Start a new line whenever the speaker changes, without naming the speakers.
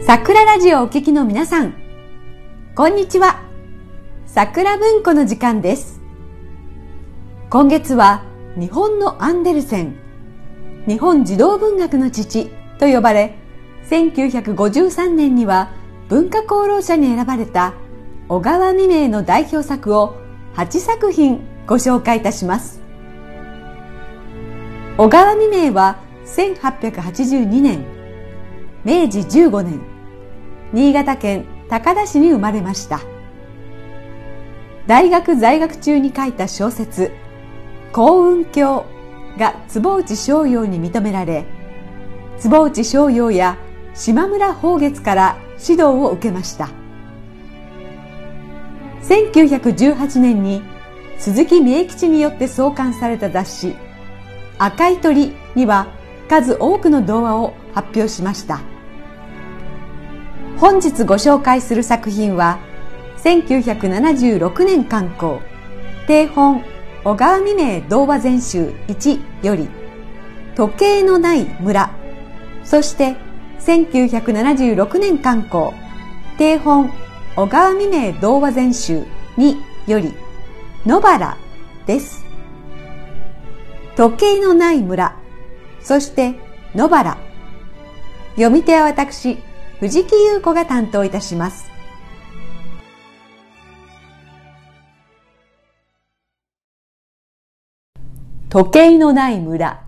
桜ラジオをお聞きの皆さん、こんにちは。桜文庫の時間です。今月は日本のアンデルセン、日本児童文学の父と呼ばれ、1953年には文化功労者に選ばれた小川未明の代表作を8作品ご紹介いたします。小川未明は1882年、明治15年、新潟県高田市に生まれました。大学在学中に書いた小説「幸運峡」が坪内逍遙に認められ、坪内逍遙や島村芳月から指導を受けました。1918年に鈴木三重吉によって創刊された雑誌「赤い鳥」には数多くの童話を発表しました。本日ご紹介する作品は1976年刊行定本小川未明童話全集1より時計のない村、そして1976年刊行定本小川未明童話全集2より野原です。時計のない村、そして野原。読み手は私、藤木優子が担当いたします。時計のない村。